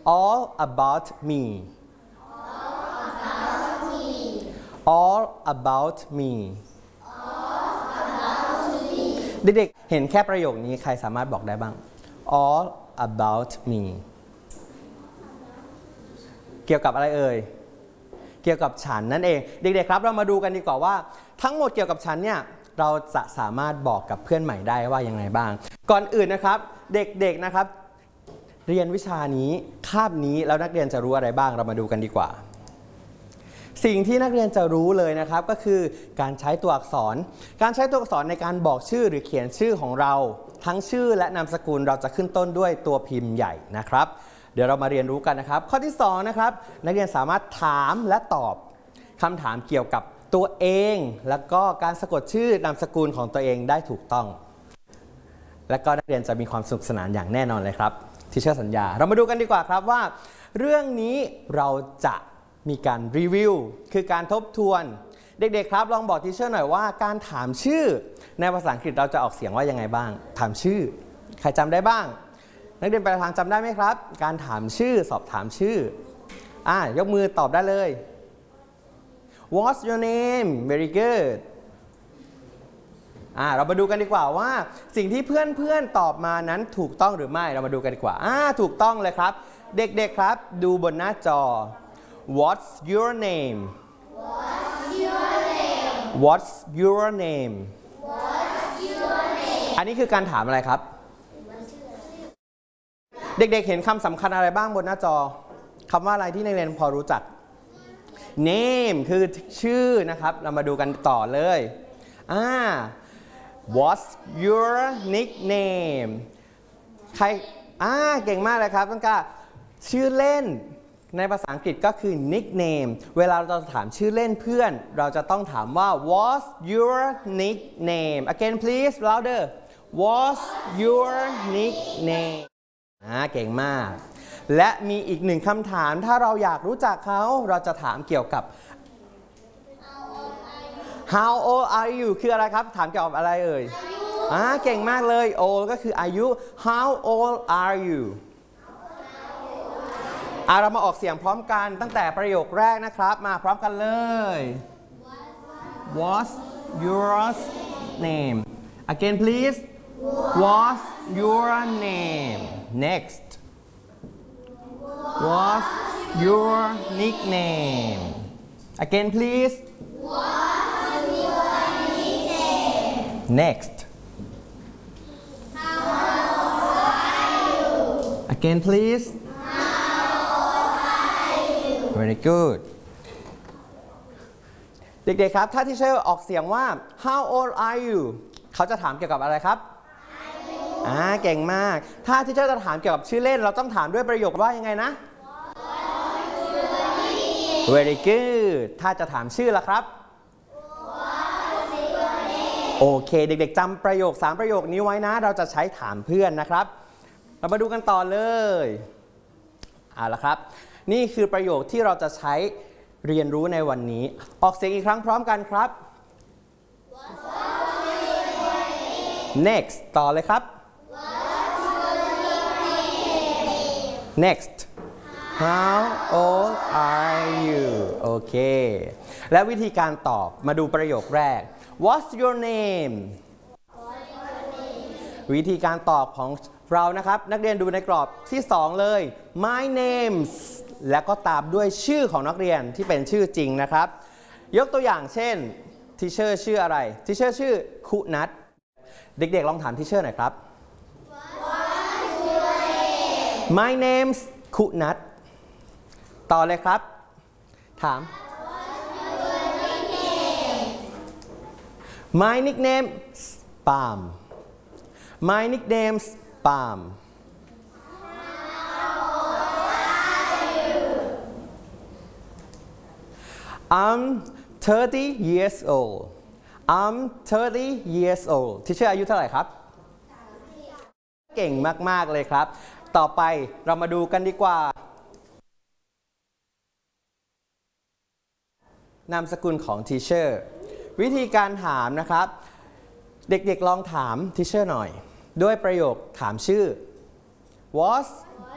all about me all about me เด็กๆเห็นแค่ประโยคนี้ใครสามารถบอกได้บ้าง all about me เกี่ยวกับอะไรเอ่ยเกี่ยวกับฉันนั่นเองเด็กๆครับเรามาดูกันดีกว่าว่าทั้งหมดเกี่ยวกับฉันเนี่ยเราจะสามารถบอกกับเพื่อนใหม่ได้ว่ายังไงบ้างก่อนอื่นนะครับเด็กๆนะครับเรียนวิชานี้คาบนี้แล้วนักเรียนจะรู้อะไรบ้างเรามาดูกันดีกว่าสิ่งที่นักเรียนจะรู้เลยนะครับก็คือการใช้ตัวอักษรในการบอกชื่อหรือเขียนชื่อของเราทั้งชื่อและนามสกุลเราจะขึ้นต้นด้วยตัวพิมพ์ใหญ่นะครับเดี๋ยวเรามาเรียนรู้กันนะครับข้อที่2นะครับนักเรียนสามารถถามและตอบคำถามเกี่ยวกับตัวเองแล้วก็การสะกดชื่อนามสกุลของตัวเองได้ถูกต้องและก็นักเรียนจะมีความสนุกสนานอย่างแน่นอนเลยครับทีเชอร์สัญญาเรามาดูกันดีกว่าครับว่าเรื่องนี้เราจะมีการรีวิวคือการทบทวนเด็กๆครับลองบอกทีเชอร์หน่อยว่าการถามชื่อในภาษาอังกฤษเราจะออกเสียงว่ายังไงบ้างถามชื่อใครจำได้บ้างนักเรียนปลายทางจำได้ไหมครับการถามชื่อสอบถามชื่อยกมือตอบได้เลย What's your name very good เรามาดูกันดีกว่าว่าสิ่งที่เพื่อนๆตอบมานั้นถูกต้องหรือไม่เรามาดูกันดีกว่าถูกต้องเลยครับเด็กๆครับดูบนหน้าจอ What's your name What's your name อันนี้คือการถามอะไรครับเด็กๆเห็นคำสำคัญอะไรบ้างบนหน้าจอคำว่าอะไรที่นักเรียนพอรู้จัก name คือชื่อนะครับเรามาดูกันต่อเลยWhat's your nickname ใครเก่งมากเลยครับต้นกล้าชื่อเล่นในภาษาอังกฤษก็คือ nickname เวลาเราจะถามชื่อเล่นเพื่อนเราจะต้องถามว่า What's your nickname again please louder What's your nickname เก่งมากและมีอีกหนึ่งคำถามถ้าเราอยากรู้จักเขาเราจะถามเกี่ยวกับ How old are you คืออะไรครับถามเกี่ยวกับอะไรเอ่ยเก่งมากเลย old ก็คืออายุ How old are you เรามาออกเสียงพร้อมกันตั้งแต่ประโยคแรกนะครับมาพร้อมกันเลย What's your name again please What's your name next What's your nickname again please What's your nickname next How old are you again please Very good เด็กๆครับถ้าที่เชอร์ออกเสียงว่า How old are you เขาจะถามเกี่ยวกับอะไรครับเก่งมากถ้าที่เชอร์จะถามเกี่ยวกับชื่อเล่นเราต้องถามด้วยประโยคว่ายังไงนะ Very good ถ้าจะถามชื่อล่ะครับโอเคเด็กๆจำประโยค3ประโยคนี้ไว้นะเราจะใช้ถามเพื่อนนะครับเรามาดูกันต่อเลยละครับนี่คือประโยคที่เราจะใช้เรียนรู้ในวันนี้ออกเสียงอีกครั้งพร้อมกันครับ next ต่อเลยครับ next how old are you โอเคและวิธีการตอบมาดูประโยคแรก what's your name วิธีการตอบของเรานะครับนักเรียนดูในกรอบที่2เลย my names แล้วก็ตามด้วยชื่อของนักเรียนที่เป็นชื่อจริงนะครับยกตัวอย่างเช่นทีเชอร์ชื่ออะไรทีเชอร์ชื่อคุณัทเด็กๆลองถามทีเชอร์หน่อยครับ my name's คุณัทต่อเลยครับถาม my nickname Palm my nickname's Palm I'm 30 years old I'm 30 years old ที่ชื่ออายุเท่าไหร่ครับเก่งมากๆเลยครับต่อไปเรามาดูกันดีกว่านามสกุลของทีเชอร์วิธีการถามนะครับเด็กๆลองถามทีเชอร์หน่อยด้วยประโยคถามชื่อ What's